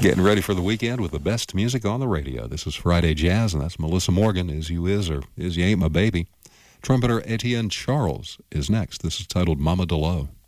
Getting ready for the weekend with the best music on the radio. This is Friday Jazz, and that's Melissa Morgan, Is You Is or Is You Ain't My Baby. Trumpeter Etienne Charles is next. This is titled Mama DeLo.